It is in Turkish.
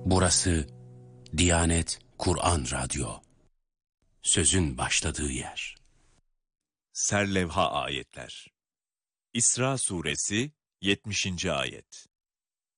Burası Diyanet Kur'an Radyo. Sözün başladığı yer. Serlevha ayetler. İsra suresi 70. ayet.